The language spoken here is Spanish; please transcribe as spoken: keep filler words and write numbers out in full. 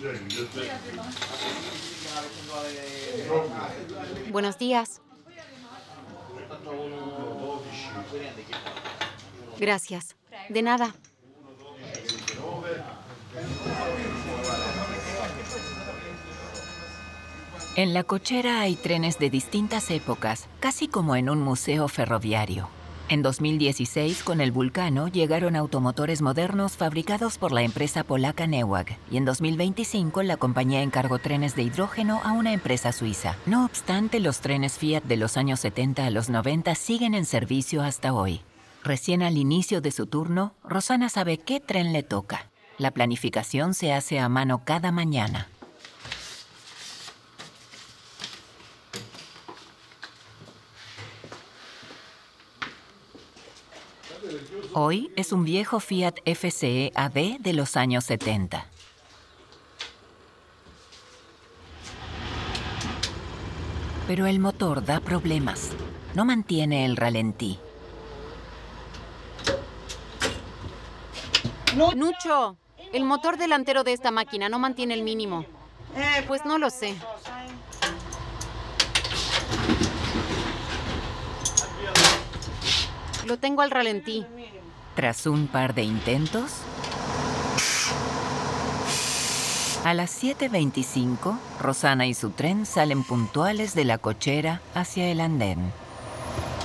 Buenos días. Gracias. De nada. En la cochera hay trenes de distintas épocas, casi como en un museo ferroviario. En dos mil dieciséis, con el Vulcano, llegaron automotores modernos fabricados por la empresa polaca Newag, y en dos mil veinticinco la compañía encargó trenes de hidrógeno a una empresa suiza. No obstante, los trenes Fiat de los años setenta a los noventa siguen en servicio hasta hoy. Recién al inicio de su turno, Rosana sabe qué tren le toca. La planificación se hace a mano cada mañana. Hoy es un viejo Fiat F C E A D de los años setenta. Pero el motor da problemas. No mantiene el ralentí. Nucho, el motor delantero de esta máquina no mantiene el mínimo. Pues no lo sé. Lo tengo al ralentí. Tras un par de intentos, a las siete veinticinco, Rosana y su tren salen puntuales de la cochera hacia el andén.